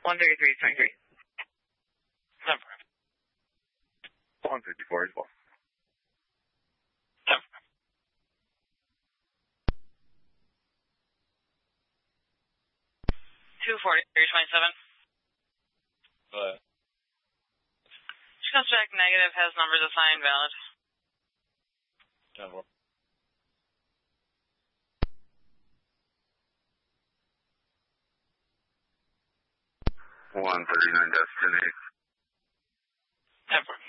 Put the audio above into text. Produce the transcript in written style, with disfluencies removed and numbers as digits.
133.23. 154 as well. 243.27. What? Just comes back negative, has numbers assigned valid. 10-4. 139 destination. 10-4.